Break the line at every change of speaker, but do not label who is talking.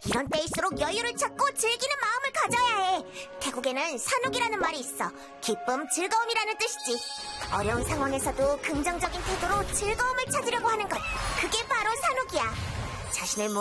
이런 때일수록 여유를 찾고 즐기는 마음을 가져야 해. 태국에는 산욱이라는 말이 있어. 기쁨, 즐거움이라는 뜻이지. 어려운 상황에서도 긍정적인 태도로 즐거움을 찾으려고 하는 것, 그게 바로 산욱이야. 자신을